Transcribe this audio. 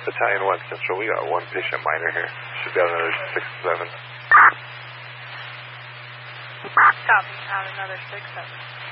Battalion 1 Central, we got one patient minor here. Should be out another 6-7. Copy, out another 6-7.